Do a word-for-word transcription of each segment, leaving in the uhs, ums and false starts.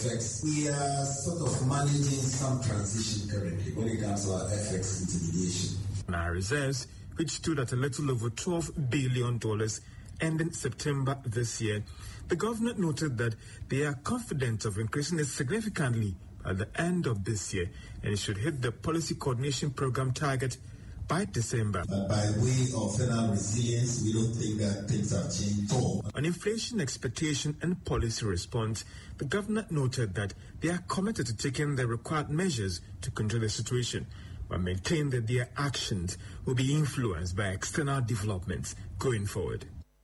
X, we are sort of managing some transition currently when it comes to our F X intermediation. Our reserves, which stood at a little over twelve billion dollars ending September this year, the governor noted that they are confident of increasing it significantly by the end of this year, and it should hit the policy coordination program target by December. But by way of federal resilience, we don't think that things have changed at all. On inflation expectation and policy response, the governor noted that they are committed to taking the required measures to control the situation, but maintain that their actions will be influenced by external developments going forward.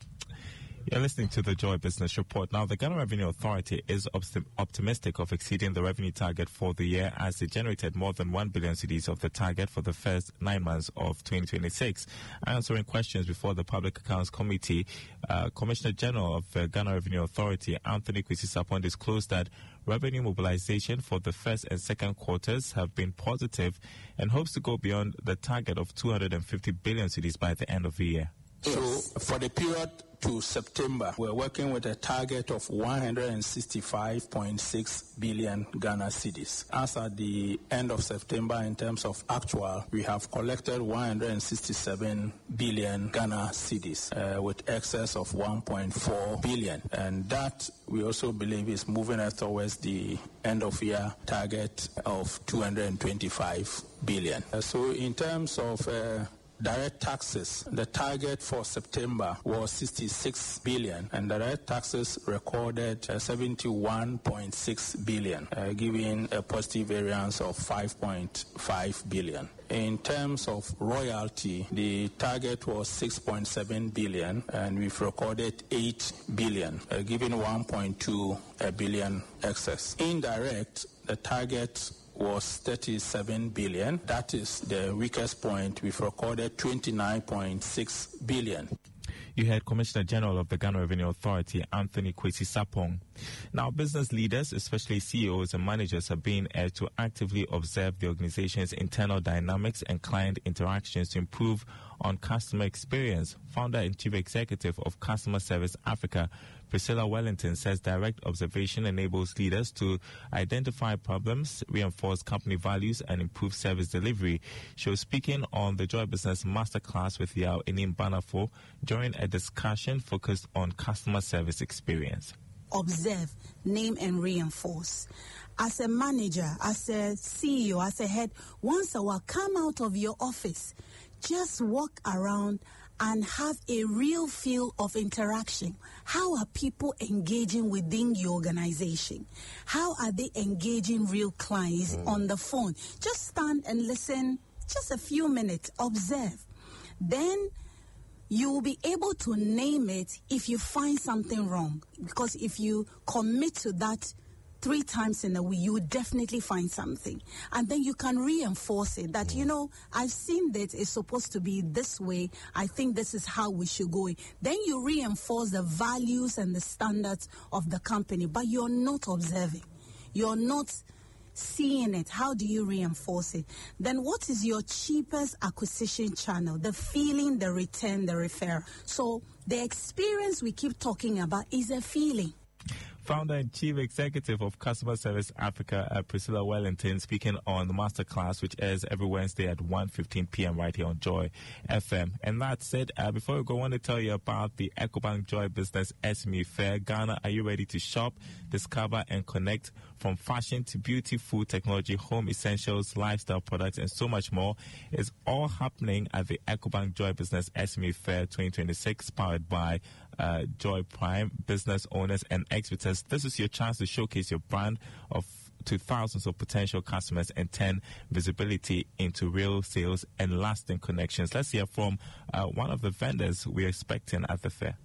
You're listening to the Joy Business Report. Now, the Ghana Revenue Authority is optim- optimistic of exceeding the revenue target for the year, as it generated more than one billion cedis of the target for the first nine months of twenty twenty-six. Answering questions before the Public Accounts Committee, uh, Commissioner General of the Ghana Revenue Authority, Anthony Kwesi Sarpong, disclosed that revenue mobilization for the first and second quarters have been positive and hopes to go beyond the target of two hundred fifty billion cedis by the end of the year. So, for the period to September, we're working with a target of one hundred sixty-five point six billion Ghana cedis. As at the end of September, in terms of actual, we have collected one hundred sixty-seven billion Ghana cedis uh, with excess of one point four billion. And that, we also believe, is moving us towards the end of year target of two hundred twenty-five billion. Uh, so, in terms of uh, direct taxes, the target for September was sixty-six billion, and direct taxes recorded uh, seventy-one point six billion, uh, giving a positive variance of five point five billion. In terms of royalty, the target was six point seven billion, and we've recorded eight billion, uh, giving one point two billion excess. Indirect, the target was thirty-seven billion. That is the weakest point. We've recorded twenty-nine point six billion. You heard Commissioner General of the Ghana Revenue Authority, Anthony Kwesi Sarpong. Now, business leaders, especially C E Os and managers, are being urged to actively observe the organization's internal dynamics and client interactions to improve on customer experience. Founder and Chief Executive of Customer Service Africa, Priscilla Wellington, says direct observation enables leaders to identify problems, reinforce company values, and improve service delivery. She was speaking on the Joy Business Masterclass with Yao Enim Banafo during a discussion focused on customer service experience. Observe, name, and reinforce. As a manager, as a C E O, as a head, once a while, come out of your office, just walk around and have a real feel of interaction. How are people engaging within your organization? How are they engaging real clients mm. on the phone? Just stand and listen, just a few minutes, observe. Then you will be able to name it if you find something wrong. Because if you commit to that three times in a week, you would definitely find something. And then you can reinforce it that, you know, I've seen that it's supposed to be this way. I think this is how we should go. Then you reinforce the values and the standards of the company, but you're not observing. You're not seeing it. How do you reinforce it? Then what is your cheapest acquisition channel? The feeling, the return, the referral. So the experience we keep talking about is a feeling. Founder and Chief Executive of Customer Service Africa, uh, Priscilla Wellington, speaking on the Masterclass, which airs every Wednesday at one fifteen p.m. right here on Joy F M. And that said, uh, before we go, I want to tell you about the EcoBank Joy Business S M E Fair. Ghana, are you ready to shop, discover, and connect? From fashion to beauty, food, technology, home essentials, lifestyle products, and so much more is all happening at the EcoBank Joy Business S M E Fair twenty twenty-six, powered by uh, Joy Prime, business owners and experts. This is your chance to showcase your brand of to thousands of potential customers and turn visibility into real sales and lasting connections. Let's hear from uh, one of the vendors we're expecting at the fair.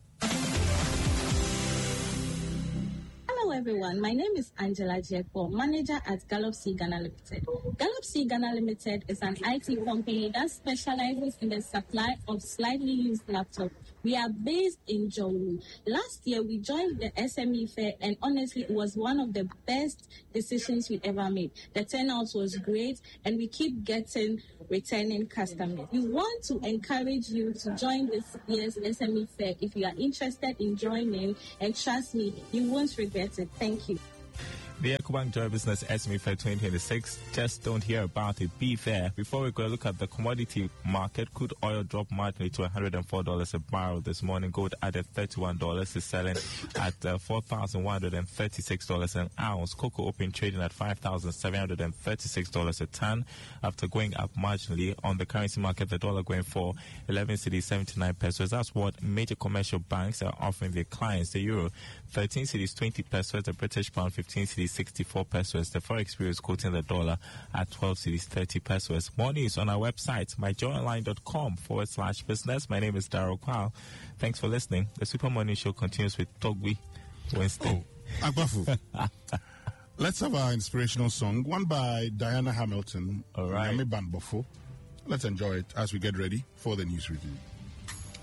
Hello everyone, my name is Angela Jekpo, manager at Gallop C Ghana Limited. Gallop C Ghana Limited is an I T company that specializes in the supply of slightly used laptops. We are based in Jolu. Last year, we joined the S M E Fair, and honestly, it was one of the best decisions we ever made. The turnout was great, and we keep getting returning customers. We want to encourage you to join this year's S M E Fair if you are interested in joining, and trust me, you won't regret it. Thank you. The EcoBank Joy Business S M E Fair twenty twenty-six. Just don't hear about it. Be fair. Before we go look at the commodity market, crude oil dropped marginally to one hundred four dollars a barrel this morning. Gold added thirty-one dollars, is selling at uh, four thousand one hundred thirty-six dollars an ounce. Cocoa open trading at five thousand seven hundred thirty-six dollars a ton after going up marginally. On the currency market, the dollar going for eleven cedis seventy-nine pesos. That's what major commercial banks are offering their clients. The euro thirteen cedis twenty pesos. The British pound fifteen cedis sixty-four pesos. The Forex Bureau is quoting the dollar at twelve cedis thirty pesos. More news on our website, myjoyonline.com forward slash business. My name is Daryl Kwao. Thanks for listening. The Super Morning Show continues with Togwi Wednesday. Oh, Agbafu. Let's have our inspirational song, one by Diana Hamilton. All right. Yami Banbofo. Let's enjoy it as we get ready for the news review.